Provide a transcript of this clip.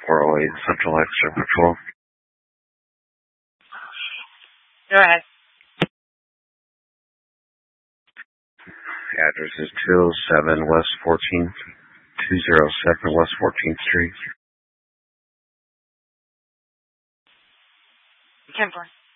408 Central Extra Patrol. Go ahead. Address is 207 West 14th, 207 West 14th Street. 10-4.